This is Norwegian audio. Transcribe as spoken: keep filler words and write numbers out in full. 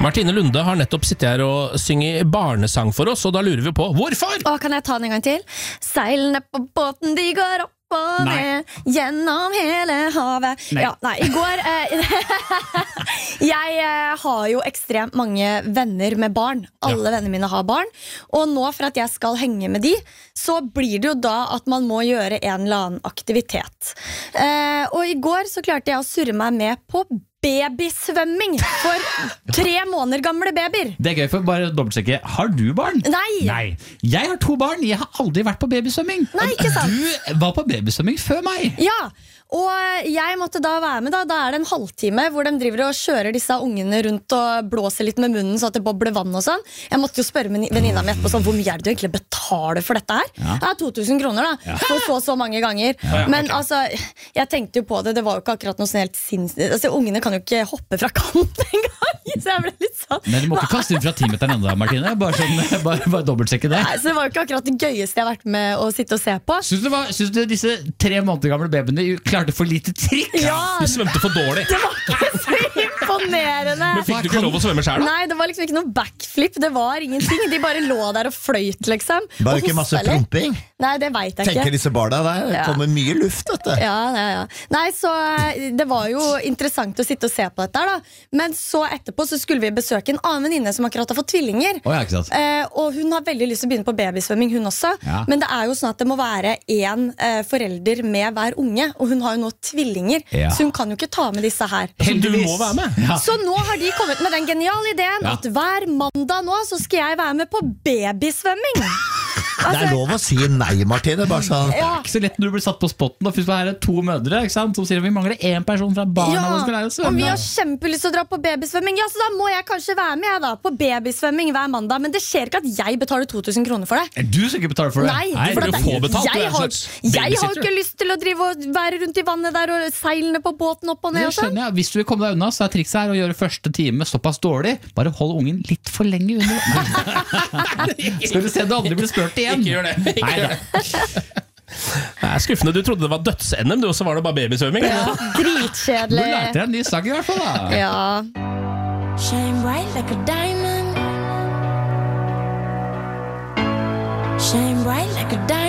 Martine Lunde har nettopp sittet her og synget barnesang for oss, og da lurer vi på, hvorfor? Å, kan jeg ta den en gang til? Seilene på båten, de går opp og ned gjennom hele havet. Nei, ja, nei i går eh, Jeg eh, har jo ekstremt mange venner med barn. Alle ja. vennene mine har barn. Og nå for at jeg skal henge med de, så blir det jo da at man må gjøre en eller annen aktivitet. eh, Og i går så klarte jeg å surre meg med på babysvømming for tre måneder gamle babyer. Det er gøy, for bare dobbeltsjekke. Har du barn? Nei. Nei. Jeg har to barn, jeg har aldri vært på babysvømming. Nei, ikke sant. Du var på babysvømming før meg. Ja, og jeg måtte da være med da. Da er det en halvtime hvor de driver og kjører disse ungene rundt og blåser litt med munnen så at det bobler vann og sånn. Jeg måtte jo spørre venninna mi etterpå sånn, hvor mye er det du egentlig betaler for dette her? Ja. Det er to tusen kroner da, ja. for så så mange ganger. Ja, Men okay. altså, jeg tenkte jo på det, det var jo ikke akkurat noe sånn helt sinns... Altså, ungene kan jo ikke hoppe fra kant en gang, så jeg ble litt sånn... Men du må ikke kaste inn fra timeteren enda, Martine. Bare, sånn, bare, bare dobbeltsjekke det. Nei, så det var jo ikke akkurat det gøyeste jeg har vært med å sitte og se på. Syns du, var, syns du disse tre måneder gamle babyene klarte for lite trikk? Ja, de svømte for dårlig. Det var ikke så imponerende. Men fikk du ikke lov å svømme selv da? Nei, det var liksom ikke noe backflip. Det var ingenting, de bare lå der og fløyt liksom. Bare ikke masse promping? Nei, det vet jeg ikke. Tenker disse barna der, det kommer ja. mye luft dette. Ja, ja, ja. Nei, så det var jo interessant å sitte og se på dette da. Men så etterpå så skulle vi besøke en annen venninne som akkurat har fått tvillinger. Oh, ja, ikke sant. Eh, og hun har veldig lyst til å begynne på babysvømming, hun også. Ja. Men det er jo sånn at det må være en eh, forelder med hver unge, og hun har jo nå tvillinger. Ja. Så hun kan jo ikke ta med disse her. Heldigvis. Du må være med. Ja. Så nå har de kommet med den geniale ideen ja. at hver mandag nå så skal jeg være med på babysvømming. Altså, det er lov å si nei, Martine. Bare sånn. Ja. Det er ikke så lett når du blir satt på spotten. Og her er to mødre ikke sant? Som sier at vi mangler en person fra barna ja. og skal lære å svømme. Og vi har kjempelyst til å dra på babysvømming. Ja, så da må jeg kanskje være med jeg, da, på babysvømming hver mandag. Men det skjer ikke at jeg betaler to tusen kroner for det. Er du som ikke betaler for det? Nei, Nei for det er få betalt. Jeg, har, jeg har ikke lyst til å drive og være rundt i vannet der og seilene på båten opp og ned. Det skjønner jeg. Hvis du vil komme deg unna, så er trikset her å gjøre første time såpass dårlig. Bare hold ungen litt for lenge under. Skal du se det aldri blir spurt igjen? Ikke gjør det. Ikke gjør det. Det er skuffende. Du trodde det var døds-N M, og så var det bare babysvømming. Ja, dritkjedelig. Du lærte deg en ny sang i hvert fall da. Ja. Shine bright like a diamond. Shine bright like a diamond.